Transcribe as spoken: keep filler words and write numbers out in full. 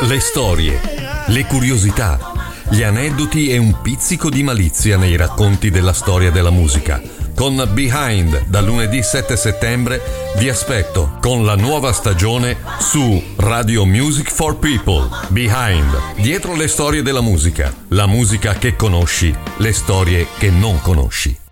Le storie, le curiosità, gli aneddoti e un pizzico di malizia nei racconti della storia della musica. Con Behind, dal lunedì sette settembre, vi aspetto con la nuova stagione su Radio Music for People. Behind, dietro le storie della musica, la musica che conosci, le storie che non conosci.